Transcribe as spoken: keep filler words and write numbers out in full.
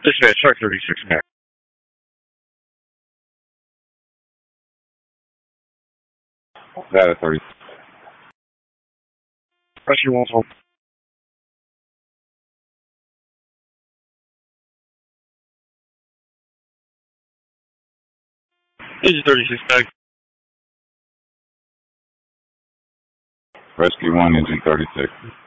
Dispatch, Shark thirty-six, Mac. Data thirty. Rescue one four. Engine thirty-six, Mac. Rescue one, engine thirty-six.